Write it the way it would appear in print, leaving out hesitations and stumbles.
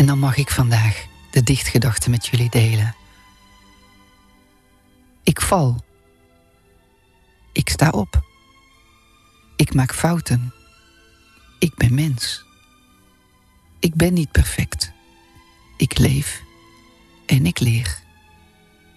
dan mag ik vandaag de dichtgedachte met jullie delen. Ik val. Ik sta op. Ik maak fouten. Ik ben mens. Ik ben niet perfect. Ik leef en ik leer.